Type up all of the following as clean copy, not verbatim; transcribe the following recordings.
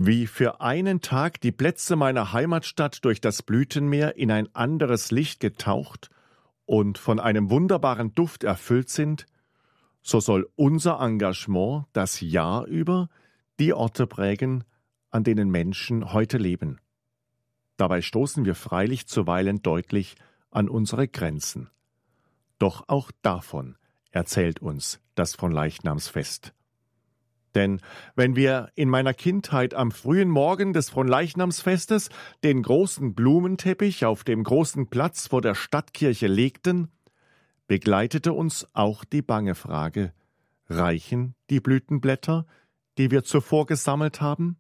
Wie für einen Tag die Plätze meiner Heimatstadt durch das Blütenmeer in ein anderes Licht getaucht und von einem wunderbaren Duft erfüllt sind, so soll unser Engagement das Jahr über die Orte prägen, an denen Menschen heute leben. Dabei stoßen wir freilich zuweilen deutlich an unsere Grenzen. Doch auch davon erzählt uns das Fronleichnamsfest. Denn wenn wir in meiner Kindheit am frühen Morgen des Fronleichnamsfestes den großen Blumenteppich auf dem großen Platz vor der Stadtkirche legten, begleitete uns auch die bange Frage: Reichen die Blütenblätter, die wir zuvor gesammelt haben?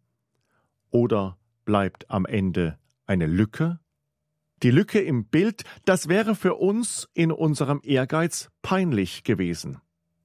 Oder bleibt am Ende eine Lücke? Die Lücke im Bild, das wäre für uns in unserem Ehrgeiz peinlich gewesen.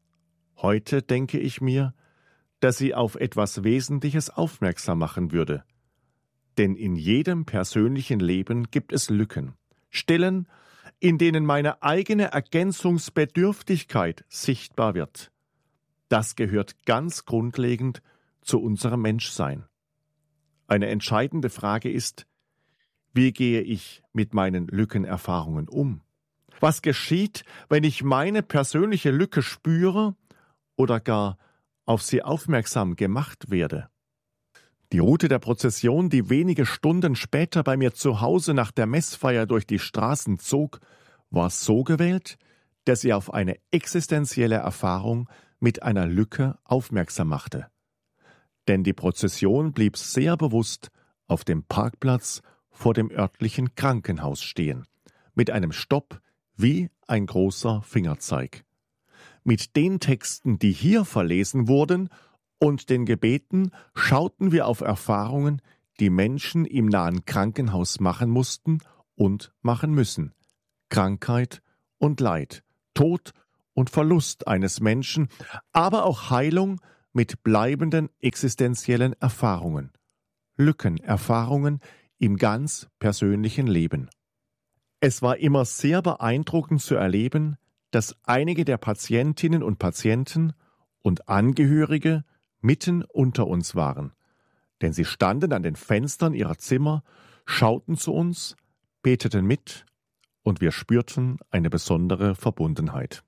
Heute denke ich mir, dass sie auf etwas Wesentliches aufmerksam machen würde. Denn in jedem persönlichen Leben gibt es Lücken, Stellen, in denen meine eigene Ergänzungsbedürftigkeit sichtbar wird. Das gehört ganz grundlegend zu unserem Menschsein. Eine entscheidende Frage ist: Wie gehe ich mit meinen Lückenerfahrungen um? Was geschieht, wenn ich meine persönliche Lücke spüre oder gar auf sie aufmerksam gemacht werde? Die Route der Prozession, die wenige Stunden später bei mir zu Hause nach der Messfeier durch die Straßen zog, war so gewählt, dass sie auf eine existenzielle Erfahrung mit einer Lücke aufmerksam machte. Denn die Prozession blieb sehr bewusst auf dem Parkplatz vor dem örtlichen Krankenhaus stehen, mit einem Stopp wie ein großer Fingerzeig. Mit den Texten, die hier verlesen wurden, und den Gebeten schauten wir auf Erfahrungen, die Menschen im nahen Krankenhaus machen mussten und machen müssen. Krankheit und Leid, Tod und Verlust eines Menschen, aber auch Heilung mit bleibenden existenziellen Erfahrungen. Lückenerfahrungen im ganz persönlichen Leben. Es war immer sehr beeindruckend zu erleben, dass einige der Patientinnen und Patienten und Angehörige mitten unter uns waren, denn sie standen an den Fenstern ihrer Zimmer, schauten zu uns, beteten mit, und wir spürten eine besondere Verbundenheit.